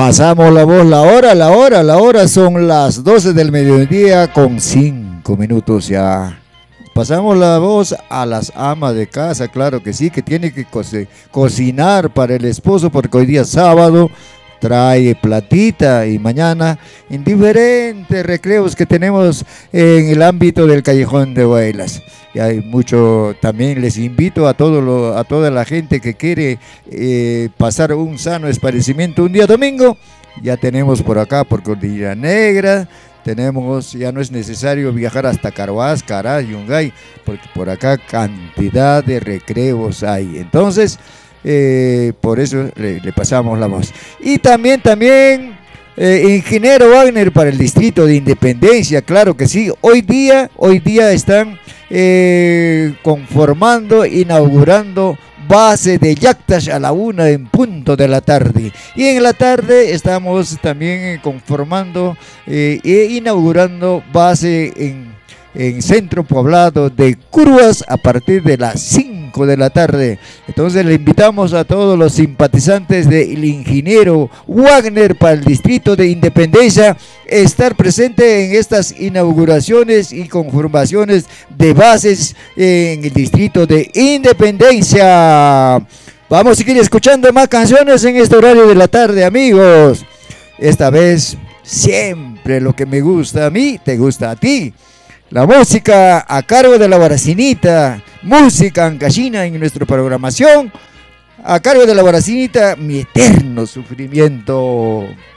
Pasamos la voz, la hora son las 12 del mediodía con 5 minutos ya. Pasamos la voz a las amas de casa, claro que sí, que tiene que cocinar para el esposo porque hoy día es sábado, trae platita y mañana en diferentes recreos que tenemos en el ámbito del Callejón de Huaylas. Y hay mucho, también les invito a toda la gente que quiere pasar un sano esparcimiento un día domingo. Ya tenemos por acá, por Cordillera Negra, ya no es necesario viajar hasta Carhuaz, Cará, Yungay, porque por acá cantidad de recreos hay. Entonces, por eso le pasamos la voz. Y también, ingeniero Wagner para el distrito de Independencia, claro que sí. Hoy día están conformando, inaugurando base de Yactas a la 1 en punto de la tarde. Y en la tarde estamos también conformando e inaugurando base en centro poblado de Curvas a partir de las 5 de la tarde. Entonces le invitamos a todos los simpatizantes del ingeniero Wagner para el distrito de Independencia estar presente en estas inauguraciones y conformaciones de bases en el distrito de Independencia. Vamos a seguir escuchando más canciones en este horario de la tarde, amigos. Esta vez siempre lo que me gusta a mí, te gusta a ti. La música a cargo de la Guaracinita, música ancashina en nuestra programación, a cargo de la Guaracinita, Mi Eterno Sufrimiento.